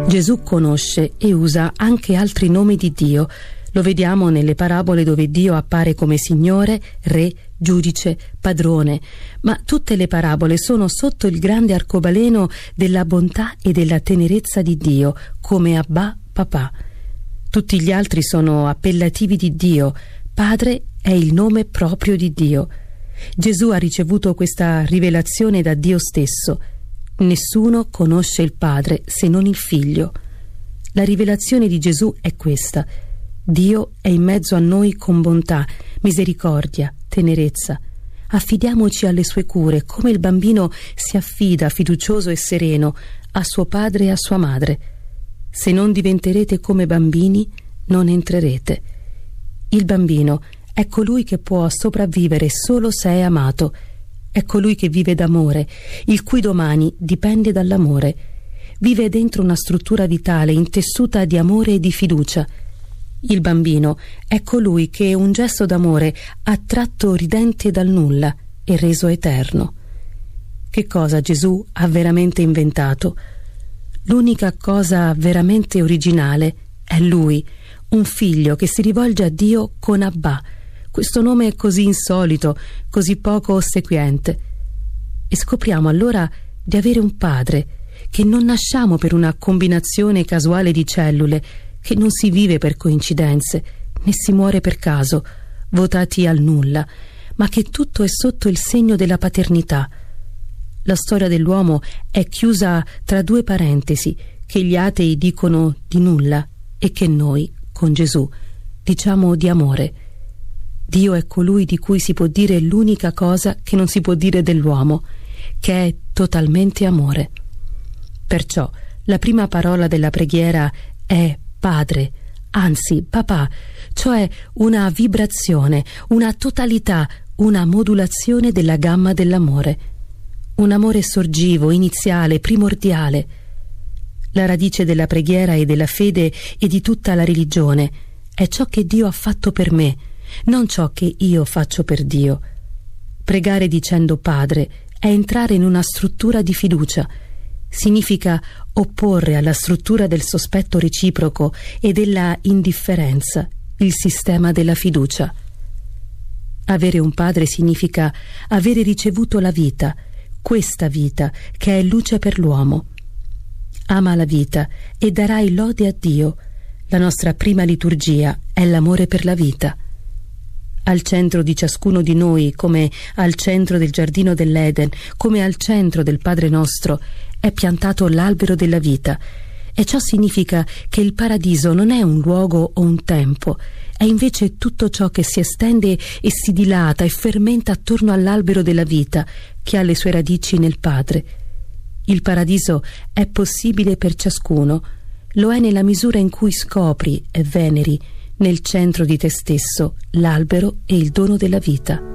Gesù conosce e usa anche altri nomi di Dio. Lo vediamo nelle parabole dove Dio appare come Signore, Re, Giudice, Padrone, ma tutte le parabole sono sotto il grande arcobaleno della bontà e della tenerezza di Dio, come Abba, Papà. Tutti gli altri sono appellativi di Dio. Padre è il nome proprio di Dio. Gesù ha ricevuto questa rivelazione da Dio stesso. Nessuno conosce il Padre se non il Figlio. La rivelazione di Gesù è questa: Dio è in mezzo a noi con bontà, misericordia, tenerezza. Affidiamoci alle sue cure, come il bambino si affida, fiducioso e sereno, a suo padre e a sua madre. Se non diventerete come bambini, non entrerete. Il bambino è colui che può sopravvivere solo se è amato. È colui che vive d'amore, il cui domani dipende dall'amore. Vive dentro una struttura vitale intessuta di amore e di fiducia. Il bambino è colui che un gesto d'amore ha tratto ridente dal nulla e reso eterno. Che cosa Gesù ha veramente inventato? L'unica cosa veramente originale è Lui, un figlio che si rivolge a Dio con Abba. Questo nome è così insolito, così poco ossequiente. E scopriamo allora di avere un padre, che non nasciamo per una combinazione casuale di cellule, che non si vive per coincidenze, né si muore per caso, votati al nulla, ma che tutto è sotto il segno della paternità. La storia dell'uomo è chiusa tra due parentesi che gli atei dicono di nulla e che noi, con Gesù, diciamo di amore. Dio è colui di cui si può dire l'unica cosa che non si può dire dell'uomo, che è totalmente amore. Perciò la prima parola della preghiera è Padre, anzi Papà, cioè una vibrazione, una totalità, una modulazione della gamma dell'amore. Un amore sorgivo, iniziale, primordiale. La radice della preghiera e della fede e di tutta la religione è ciò che Dio ha fatto per me, non ciò che io faccio per Dio. Pregare dicendo Padre è entrare in una struttura di fiducia. Significa opporre alla struttura del sospetto reciproco e della indifferenza il sistema della fiducia. Avere un padre significa avere ricevuto la vita, questa vita che è luce per l'uomo. Ama la vita e darai lode a Dio. La nostra prima liturgia è l'amore per la vita. Al centro di ciascuno di noi, come al centro del giardino dell'Eden, come al centro del Padre nostro, è piantato l'albero della vita. E ciò significa che il paradiso non è un luogo o un tempo, è invece tutto ciò che si estende e si dilata e fermenta attorno all'albero della vita, che ha le sue radici nel Padre. Il paradiso è possibile per ciascuno, lo è nella misura in cui scopri e veneri nel centro di te stesso l'albero e il dono della vita.